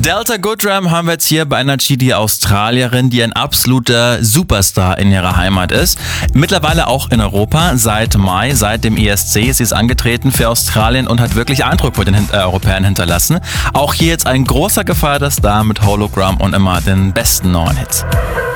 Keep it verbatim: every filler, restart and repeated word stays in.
Delta Goodrem haben wir jetzt hier bei einer Chidi Australierin, die ein absoluter Superstar in ihrer Heimat ist. Mittlerweile auch in Europa seit Mai, seit dem E S C. Sie ist angetreten für Australien und hat wirklich Eindruck bei den äh, Europäern hinterlassen. Auch hier jetzt ein großer gefeierter Star mit Hologramm und immer den besten neuen Hits.